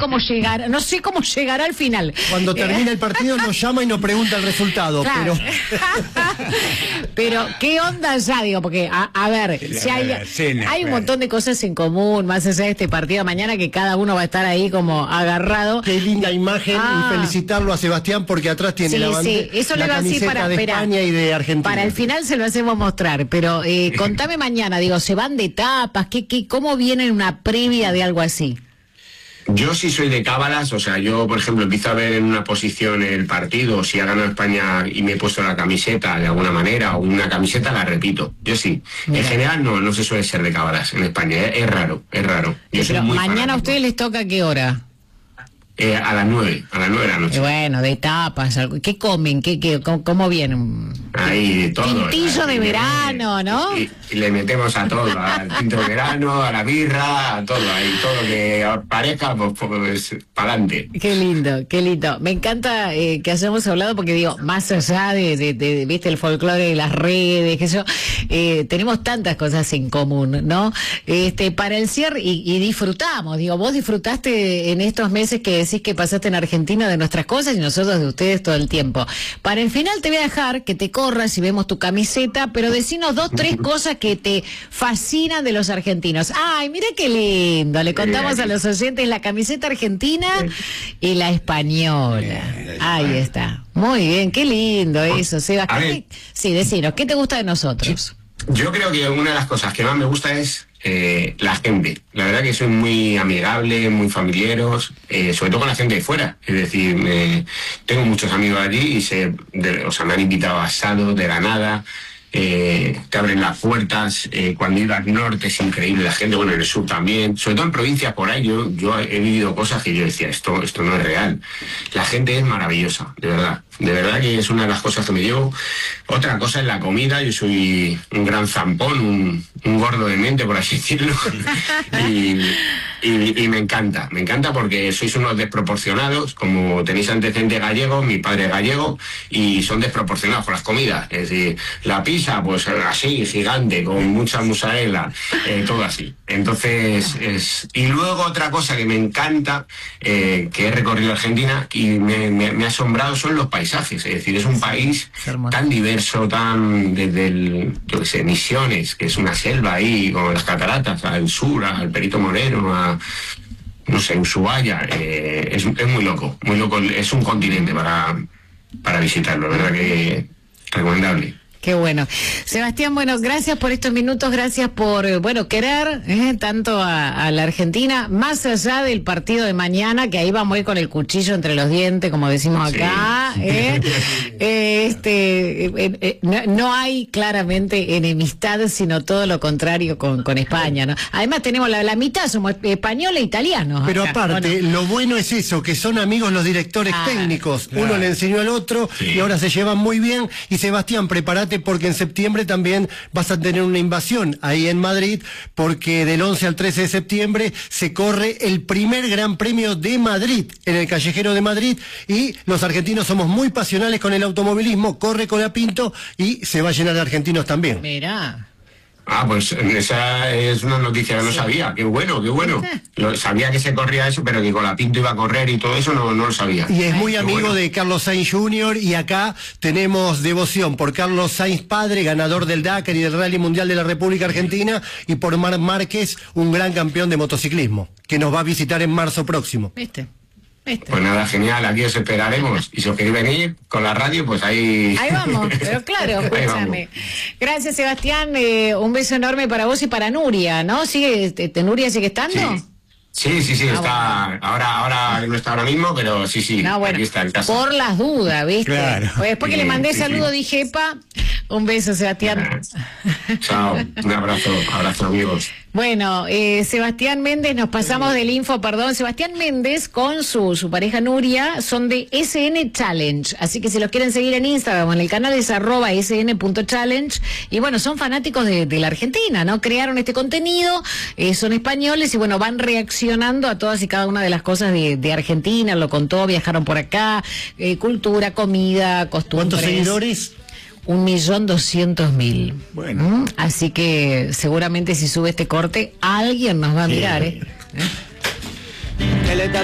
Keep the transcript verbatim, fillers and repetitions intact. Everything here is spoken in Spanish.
cómo llegar, no sé cómo llegará al final. Cuando termina el partido nos llama y nos pregunta el resultado, claro. pero... pero, ¿qué onda ya? Digo, porque, a, a ver, si hay, hay un montón de cosas en común, más allá de este partido mañana, que cada uno va a estar ahí como agarrado. Qué linda imagen, ah. y felicitarlo a Sebastián, porque atrás tiene sí, la bandera, sí. Eso la le va a decir para, de espera, España y de Argentina. Para el final se lo hacemos mostrar, pero eh, contame mañana, digo, ¿se van de etapas? ¿Qué, qué, ¿Cómo viene una previa de algo así? Yo sí soy de cábalas, o sea, yo, por ejemplo, empiezo a ver en una posición el partido, si ha ganado España y me he puesto la camiseta de alguna manera, o una camiseta la repito, yo sí. Mira. En general no, no se suele ser de cábalas en España, es, es raro, es raro. Yo soy Pero muy mañana fanático. a ustedes les toca, ¿a qué hora? Eh, a las nueve, a las nueve de la noche. Y bueno, de tapas, ¿qué comen? ¿Qué, qué, cómo, ¿Cómo vienen? Ahí, de todo. Tintillo de verano, ¿no? Y, y le metemos a todo, al tinto de verano, a la birra, a todo, ahí, todo lo que aparezca, pues, pues para adelante. Qué lindo, qué lindo. Me encanta eh, que hayamos hablado, porque digo, más allá de, de, de, de viste, el folclore de las redes, que yo, eh, tenemos tantas cosas en común, ¿no? Este, para el cierre, y, y disfrutamos, digo, vos disfrutaste en estos meses que decís que pasaste en Argentina de nuestras cosas y nosotros de ustedes todo el tiempo. Para el final te voy a dejar que te corras y vemos tu camiseta, pero decinos dos, tres cosas que te fascinan de los argentinos. Ay, mira qué lindo. Le contamos a los oyentes la camiseta argentina y la española. Ahí está. Muy bien, qué lindo eso, Sebas. Sí, decinos, ¿qué te gusta de nosotros? Yo creo que una de las cosas que más me gusta es eh, la gente. La verdad que soy muy amigable, muy familiaros, eh, sobre todo con la gente de fuera. Es decir, me, tengo muchos amigos allí y se, de, o sea, me han invitado a asados de la nada. Eh, te abren las puertas, eh, cuando iba al norte es increíble la gente, bueno, en el sur también, sobre todo en provincias por ahí, yo, yo he vivido cosas que yo decía, esto, esto no es real. La gente es maravillosa, de verdad, de verdad que es una de las cosas que me llevo. Otra cosa es la comida, yo soy un gran zampón, un, un gordo de mente, por así decirlo, y, y, y me encanta, me encanta porque sois unos desproporcionados, como tenéis antecedentes gallegos, mi padre es gallego, y son desproporcionados con las comidas, es decir, la pizza, pues así, gigante, con mucha mozzarella, eh, todo así. Entonces, es... y luego otra cosa que me encanta, eh, que he recorrido Argentina y me, me, me ha asombrado, son los paisajes. Es decir, es un país tan diverso, tan desde el, yo qué sé, Misiones, que es una selva ahí, con las cataratas, al sur, al Perito Moreno, a, no sé, Ushuaia, eh, es, es muy loco, muy loco, es un continente para, para visitarlo, ¿verdad? Que recomendable. Qué bueno. Sebastián, bueno, gracias por estos minutos, gracias por, bueno, querer eh, tanto a, a la Argentina, más allá del partido de mañana, que ahí vamos a ir con el cuchillo entre los dientes, como decimos acá. Sí. Eh, eh, este, eh, eh, no, no hay claramente enemistad, sino todo lo contrario con, con España, ¿no? Además tenemos la, la mitad, somos españoles e italianos. Pero acá, aparte, ¿no? Lo bueno es eso, que son amigos los directores ah, técnicos. Claro. Uno le enseñó al otro, sí. Y ahora se llevan muy bien. Y Sebastián, prepárate, porque en septiembre también vas a tener una invasión ahí en Madrid, porque del once al trece de septiembre se corre el primer Gran Premio de Madrid, en el Callejero de Madrid, y los argentinos somos muy pasionales con el automovilismo, corre con la Pinto y se va a llenar de argentinos también. Mirá. Ah, pues esa es una noticia que no sí. sabía. Qué bueno, qué bueno. Lo, sabía que se corría eso, pero que con la Pinto iba a correr y todo eso no, no lo sabía. Y es muy qué amigo bueno. de Carlos Sainz junior y acá tenemos devoción por Carlos Sainz padre, ganador del Dakar y del Rally Mundial de la República Argentina, y por Marc Márquez, un gran campeón de motociclismo, que nos va a visitar en marzo próximo. ¿Viste? Este. Pues nada, genial, aquí os esperaremos. Y si os queréis venir con la radio, pues ahí... Ahí vamos, pero claro, escúchame. Gracias, Sebastián, eh, un beso enorme para vos y para Nuria, ¿no? ¿Sigue, te, Nuria sigue estando? Sí. Sí, sí, sí, ah, está, bueno. ahora, ahora no está ahora mismo, pero sí, sí, no, bueno, aquí está en casa. Por las dudas, ¿viste? Claro. Pues después sí, que le mandé sí, saludo sí. dije, epa, un beso, Sebastián. Chao, un abrazo, abrazo amigos. Bueno, eh, Sebastián Méndez, nos pasamos del info, perdón, Sebastián Méndez con su, su pareja Nuria son de S N Challenge, así que si los quieren seguir en Instagram, en el canal es arroba sn.challenge, y bueno, son fanáticos de, de la Argentina, ¿no? Crearon este contenido, eh, son españoles y bueno, van reaccionando a todas y cada una de las cosas de, de Argentina, lo contó, viajaron por acá, eh, cultura, comida, costumbres. ¿Cuántos seguidores? Un millón doscientos mil. Bueno. ¿Mm? Así que seguramente si sube este corte, alguien nos va a mirar, ¿eh? ¿Eh?